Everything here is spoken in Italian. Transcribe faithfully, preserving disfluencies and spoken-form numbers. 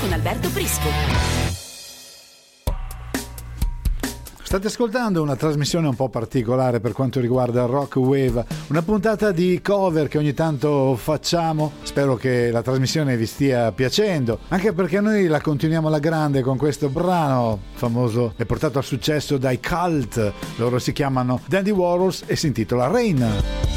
con Alberto Prisco. State ascoltando una trasmissione un po' particolare per quanto riguarda il Rock Wave, una puntata di cover che ogni tanto facciamo. Spero che la trasmissione vi stia piacendo, anche perché noi la continuiamo alla grande con questo brano famoso e portato al successo dai Cult. Loro si chiamano Dandy Warhols e si intitola Rain.